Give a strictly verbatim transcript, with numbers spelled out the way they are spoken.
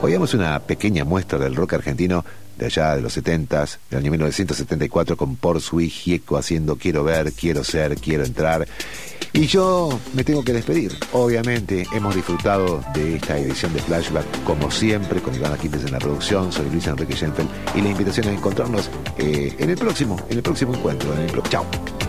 Oíamos una pequeña muestra del rock argentino de allá de los setentas, del año mil novecientos setenta y cuatro, con Porzuí Gieco haciendo Quiero ver, quiero ser, quiero entrar. Y yo me tengo que despedir. Obviamente hemos disfrutado de esta edición de Flashback, como siempre, con Iván Quintes en la producción. Soy Luis Enrique Schenfeld y la invitación a encontrarnos eh, en el próximo, en el próximo encuentro. En el pro... Chao.